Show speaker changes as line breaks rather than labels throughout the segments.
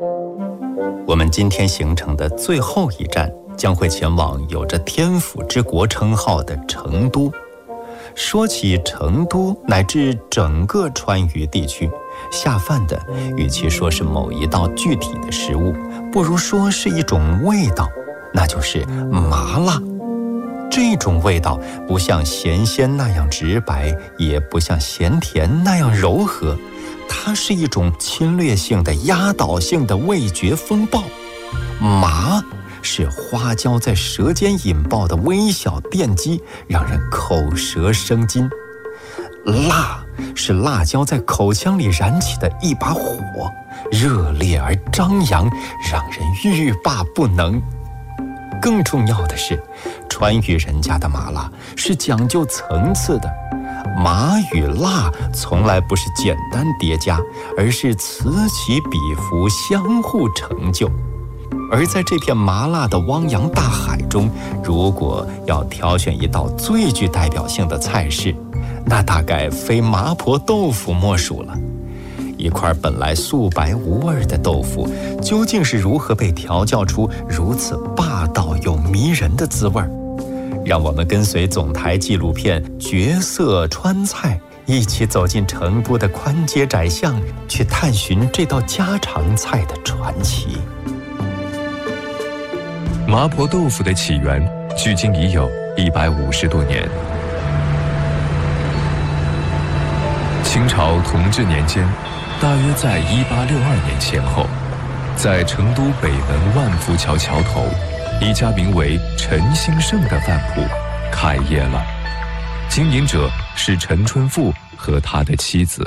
我们今天行程的最后一站将会前往有着天府之国称号的成都。说起成都乃至整个川渝地区，下饭的与其说是某一道具体的食物，不如说是一种味道，那就是麻辣。这种味道不像咸鲜那样直白，也不像咸甜那样柔和，它是一种侵略性的、压倒性的味觉风暴。麻是花椒在舌尖引爆的微小电击，让人口舌生津。辣是辣椒在口腔里燃起的一把火，热烈而张扬，让人欲罢不能。更重要的是，川渝人家的麻辣是讲究层次的，麻与辣从来不是简单叠加，而是此起彼伏，相互成就。而在这片麻辣的汪洋大海中，如果要挑选一道最具代表性的菜式，那大概非麻婆豆腐莫属了。一块本来素白无味的豆腐，究竟是如何被调教出如此霸道又迷人的滋味？让我们跟随总台纪录片《绝色川菜》，一起走进成都的宽街窄巷，去探寻这道家常菜的传奇。
麻婆豆腐的起源距今已有150多年。清朝同治年间，大约在1862年前后，在成都北门万福桥桥头，一家名为陈兴盛的饭铺开业了，经营者是陈春富和他的妻子。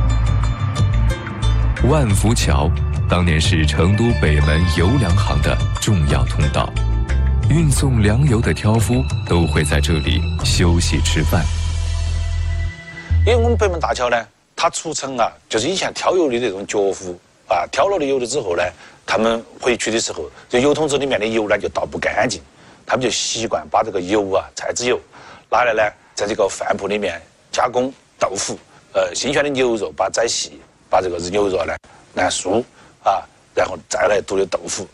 万福桥当年是成都北门油粮行的重要通道，运送粮油的挑夫都会在这里休息吃饭。
因为我们北门大桥呢，它出城啊，就是以前挑油的那种脚夫啊，挑了的油了之后呢，他们回去的时候，这油桶子里面的油呢就倒不干净，他们就习惯把这个油啊，菜籽油拿来呢，在这个饭铺里面加工豆腐，新鲜的牛肉把宰细，把这个牛肉呢拿酥啊，然后再来剁的豆腐。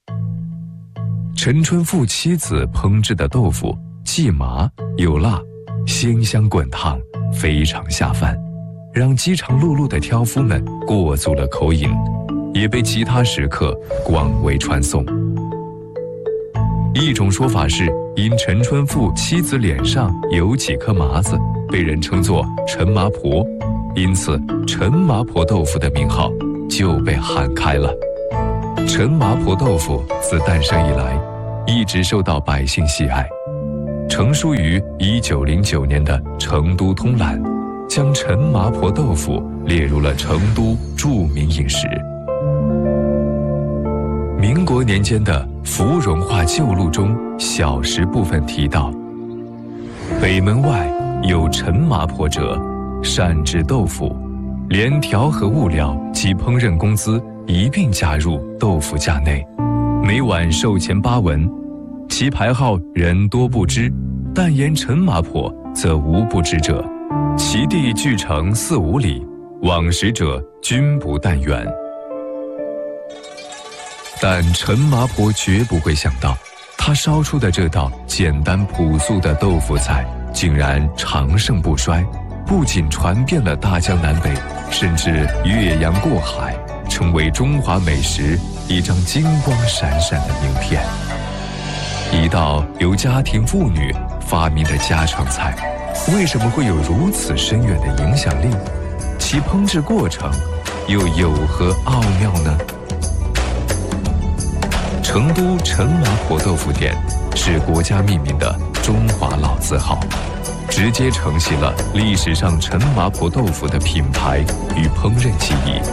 陈春富妻子烹制的豆腐既麻又辣，鲜香滚烫，非常下饭，让饥肠辘辘的挑夫们过足了口瘾，也被其他食客广为传颂。一种说法是，因陈春富妻子脸上有几颗麻子，被人称作陈麻婆，因此陈麻婆豆腐的名号就被喊开了。陈麻婆豆腐自诞生以来，一直受到百姓喜爱。成书于1909年的《成都通览》，将陈麻婆豆腐列入了成都著名饮食。民国年间的《芙蓉话旧录》中小食部分提到，北门外有陈麻婆者，善制豆腐，连调和物料及烹饪工资一并加入豆腐价内，每碗售钱8文，其牌号人多不知，但言陈麻婆则无不知者，其地距城4、5里，往食者均不但远。但陈麻婆绝不会想到，他烧出的这道简单朴素的豆腐菜竟然长盛不衰，不仅传遍了大江南北，甚至越洋过海，成为中华美食一张金光闪闪的名片。一道由家庭妇女发明的家常菜，为什么会有如此深远的影响力？其烹制过程又有何奥妙呢？成都陈麻婆豆腐店是国家命名的中华老字号，直接承袭了历史上陈麻婆豆腐的品牌与烹饪技艺。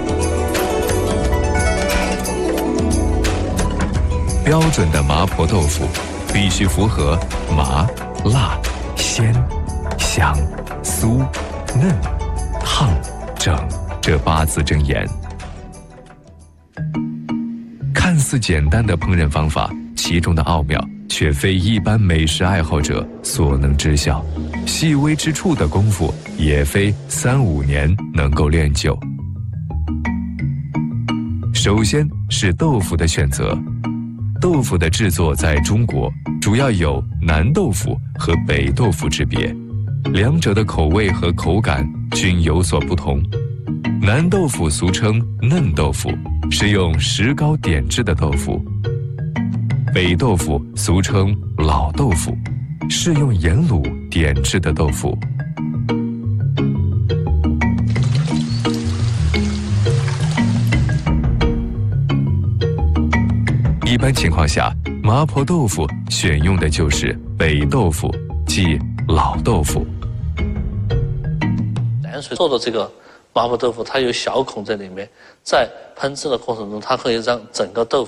标准的麻婆豆腐必须符合麻、辣、鲜、香、酥、嫩、烫、整这8字真言。看似简单的烹饪方法，其中的奥妙却非一般美食爱好者所能知晓，细微之处的功夫也非3、5年能够练就。 首先是豆腐的选择。豆腐的制作在中国主要有南豆腐和北豆腐之别，两者的口味和口感均有所不同。南豆腐俗称嫩豆腐，是用石膏点制的豆腐；北豆腐俗称老豆腐，是用盐卤点制的豆腐。一般情况下，麻婆豆腐选用的就是北豆腐，即老豆腐。
淡水做的这个麻婆豆腐，它有小孔在里面，在烹制的过程中，它可以让整个豆腐